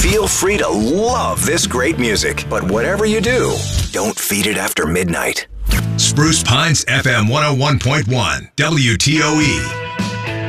Feel free to love this great music, but whatever you do, don't feed it after midnight. Spruce Pines FM 101.1 WTOE.